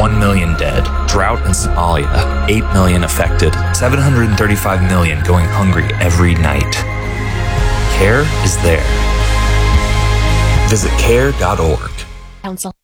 1 million dead. Drought in Somalia, 8 million affected. 735 million going hungry every night. CARE is there. Visit care.org. Council.